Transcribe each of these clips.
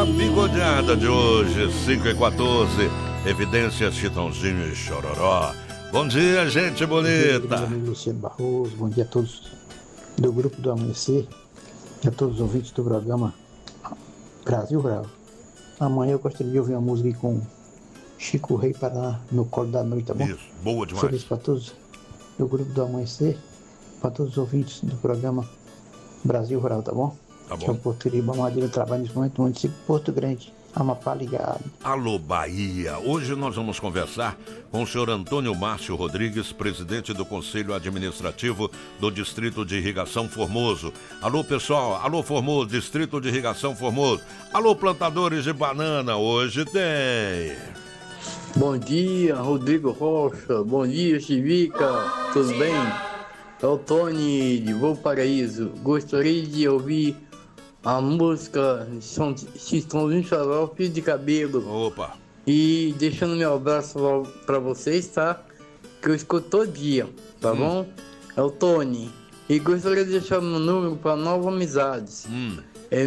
A bigodada de hoje, 5h14, Evidências, Chitãozinho e Chororó. Bom dia, gente bonita. Bom dia, Luciano Barroso. Bom dia a todos do Grupo do Amanhecer e a todos os ouvintes do programa Brasil Rural. Amanhã eu gostaria de ouvir uma música com Chico Rei para No Colo da Noite, tá bom? Isso, boa demais. Feliz para todos do Grupo do Amanhecer, para todos os ouvintes do programa Brasil Rural, tá bom? Tá Que é o bom. Português Madeira, trabalho nesse momento no município de Porto Grande, Amapá ligado. Alô, Bahia. Hoje nós vamos conversar com o senhor Antônio Márcio Rodrigues, presidente do Conselho Administrativo do Distrito de Irrigação Formoso. Alô, pessoal. Alô, Formoso, Distrito de Irrigação Formoso. Alô, plantadores de banana. Hoje tem. Bom dia, Rodrigo Rocha. Bom dia, Chivica. Tudo bem? É o Tony de Valparaíso. Gostaria de ouvir a música Chitãozinho Chororó, Fio de Cabelo. Opa. E deixando meu abraço para vocês, tá? Que eu escuto todo dia, tá bom? É o Tony. E gostaria de deixar meu número para novas amizades. É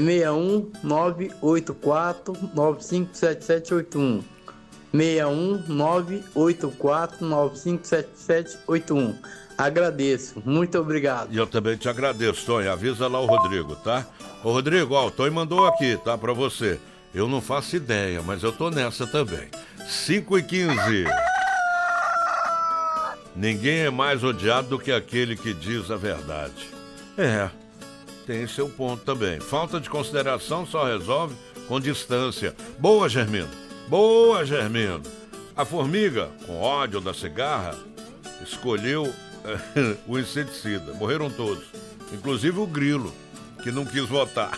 61984957781. 61984957781. Agradeço, muito obrigado. E eu também te agradeço, Tonho. Avisa lá o Rodrigo, tá? Ô, Rodrigo, ó, o Tonho mandou aqui, tá? Pra você. Eu não faço ideia, mas eu tô nessa também. 5h15. Ninguém é mais odiado do que aquele que diz a verdade. É, tem seu ponto também. Falta de consideração só resolve com distância. Boa, Germino. Boa, Germino. A formiga, com ódio da cigarra, escolheu o inseticida. Morreram todos. Inclusive o grilo, que não quis votar.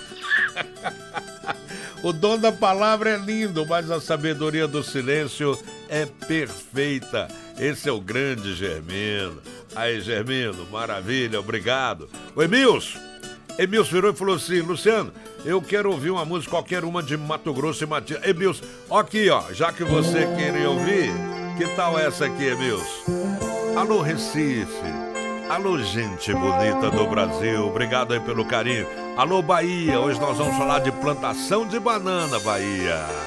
O dom da palavra é lindo, mas a sabedoria do silêncio é perfeita. Esse é o grande Germino. Aí, Germino, maravilha, obrigado. O Emilson virou e falou assim: Luciano, eu quero ouvir uma música, qualquer uma de Mato Grosso e Matias. Emilson, aqui, ó, já que você queria ouvir, que tal essa aqui, Emilson? Alô, Recife. Alô, gente bonita do Brasil. Obrigado aí pelo carinho. Alô, Bahia. Hoje nós vamos falar de plantação de banana, Bahia.